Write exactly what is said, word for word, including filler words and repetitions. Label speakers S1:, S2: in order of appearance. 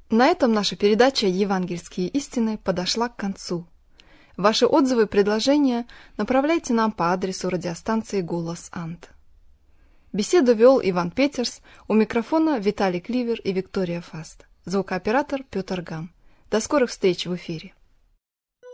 S1: На этом наша передача «Евангельские истины» подошла к концу. Ваши отзывы и предложения направляйте нам по адресу радиостанции «Голос Анд». Беседу вел Иван Петерс, у микрофона Виталий Кливер и Виктория Фаст. Звукооператор Петр Гам. До скорых встреч в эфире.